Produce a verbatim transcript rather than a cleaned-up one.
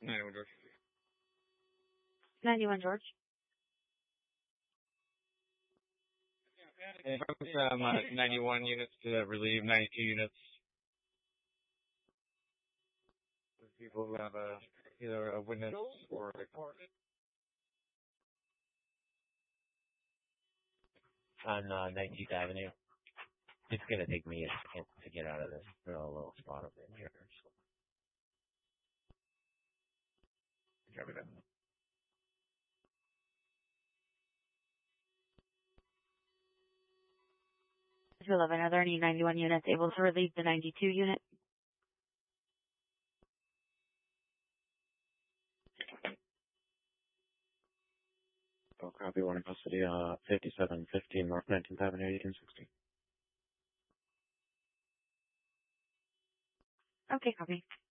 ninety-one George. ninety-one George. And um, uh, ninety-one units to relieve ninety-two units. People who have a, either a witness or a on uh, nineteenth Avenue. It's going to take me a second to get out of this little spot up in here. So. Copy that. two eleven, are there any ninety-one units able to relieve the ninety-two unit? Oh, copy, one in custody, uh, fifty-seven fifteen North nineteenth Avenue, eighteen sixty. Okay, copy.